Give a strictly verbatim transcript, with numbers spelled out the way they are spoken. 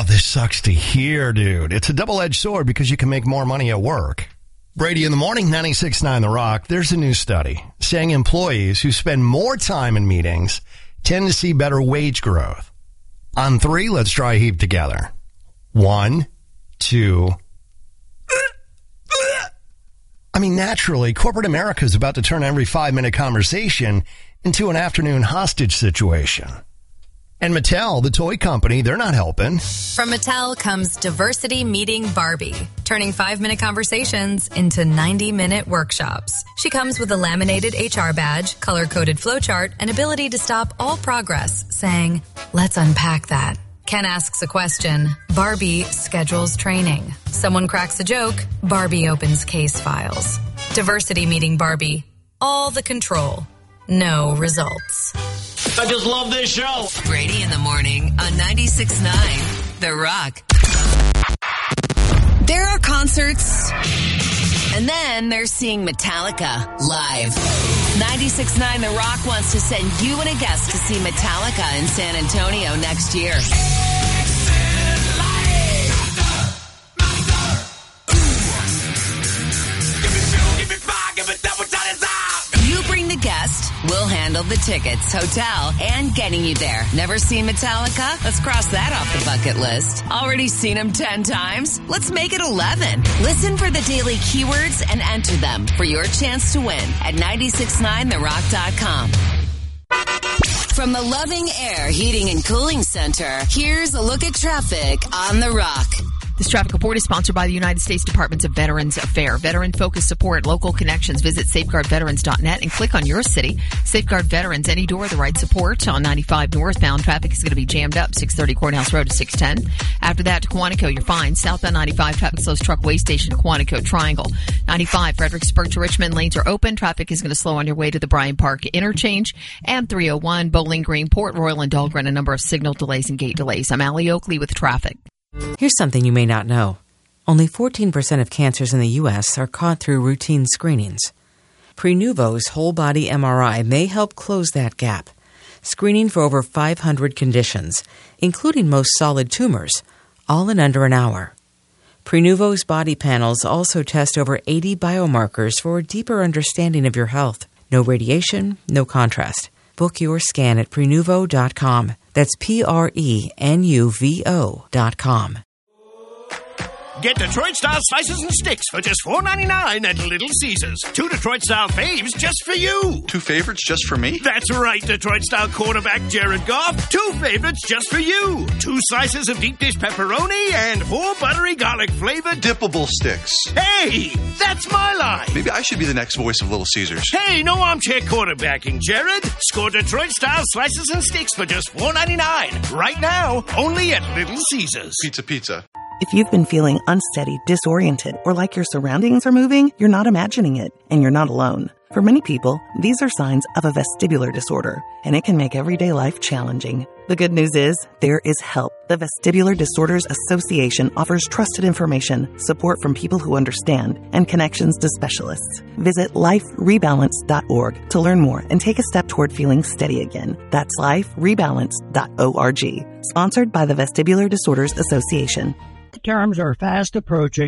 Oh, this sucks to hear, dude. It's a double-edged sword because you can make more money at work. Brady in the morning, ninety-six point nine The Rock. There's a new study saying employees who spend more time in meetings tend to see better wage growth. On three, let's try a heap together. One, two. I mean, naturally, corporate America is about to turn every five-minute conversation into an afternoon hostage situation. And Mattel, the toy company, they're not helping. From Mattel comes Diversity Meeting Barbie, turning five-minute conversations into ninety-minute workshops. She comes with a laminated H R badge, color-coded flowchart, and ability to stop all progress, saying, "Let's unpack that." Ken asks a question. Barbie schedules training. Someone cracks a joke. Barbie opens case files. Diversity Meeting Barbie. All the control. No results. I just love this show. Brady in the morning on ninety-six point nine The Rock. There are concerts, and then there's seeing Metallica live. ninety-six point nine The Rock wants to send you and a guest to see Metallica in San Antonio next year. You bring the guest, we'll handle the tickets, hotel, and getting you there. Never seen Metallica? Let's cross that off the bucket list. Already seen them ten times? Let's make it eleven. Listen for the daily keywords and enter them for your chance to win at nine six nine the rock dot com. From the Loving Air Heating and Cooling Center, here's a look at traffic on The Rock. This traffic report is sponsored by the United States Department of Veterans Affairs. Veteran-focused support, local connections. Visit safeguard veterans dot net and click on your city. Safeguard Veterans, any door, the right support. On ninety-five northbound, traffic is going to be jammed up, six thirty Courthouse Road to six ten. After that, to Quantico, you're fine. Southbound ninety-five, traffic slows truck way station to Quantico Triangle. ninety-five, Fredericksburg to Richmond, lanes are open. Traffic is going to slow on your way to the Bryan Park interchange. And three oh one, Bowling Green, Port Royal, and Dahlgren, a number of signal delays and gate delays. I'm Allie Oakley with traffic. Here's something you may not know. Only fourteen percent of cancers in the U S are caught through routine screenings. Prenuvo's whole-body M R I may help close that gap, screening for over five hundred conditions, including most solid tumors, all in under an hour. Prenuvo's body panels also test over eighty biomarkers for a deeper understanding of your health. No radiation, no contrast. Book your scan at Prenuvo dot com. That's P R E N U V O dot com. Get Detroit-style slices and sticks for just four ninety-nine at Little Caesars. Two Detroit-style faves just for you. Two favorites just for me? That's right, Detroit-style quarterback Jared Goff. Two favorites just for you. Two slices of deep dish pepperoni and four buttery garlic-flavored dippable sticks. Hey, that's my line. Maybe I should be the next voice of Little Caesars. Hey, no armchair quarterbacking, Jared. Score Detroit-style slices and sticks for just four ninety-nine. Right now, only at Little Caesars. Pizza, pizza. If you've been feeling unsteady, disoriented, or like your surroundings are moving, you're not imagining it, and you're not alone. For many people, these are signs of a vestibular disorder, and it can make everyday life challenging. The good news is, there is help. The Vestibular Disorders Association offers trusted information, support from people who understand, and connections to specialists. Visit life rebalance dot org to learn more and take a step toward feeling steady again. That's life rebalance dot org. Sponsored by the Vestibular Disorders Association. Terms are fast approaching.